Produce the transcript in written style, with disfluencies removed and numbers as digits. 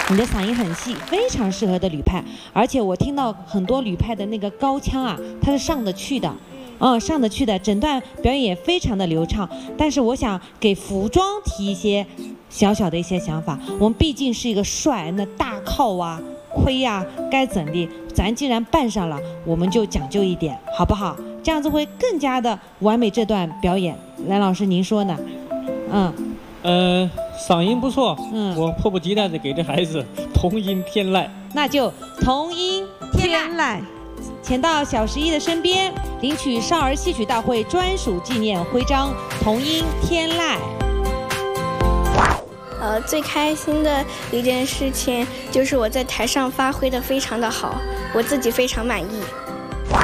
你的嗓音很细，非常适合的吕派。而且我听到很多吕派的那个高腔啊，它是上得去的。上得去的，整段表演也非常的流畅。但是我想给服装提一些小小的一些想法。我们毕竟是一个帅，那大靠啊、盔啊，该怎地？咱既然扮上了，我们就讲究一点，好不好？这样子会更加的完美这段表演。蓝老师，您说呢？ 嗓音不错，我迫不及待的给这孩子童音天籁。 那就童音天籁。前到小11的身边，领取少儿戏曲大会专属纪念徽章童音天籁。 最开心的一件事情就是我在台上发挥的非常的好，我自己非常满意。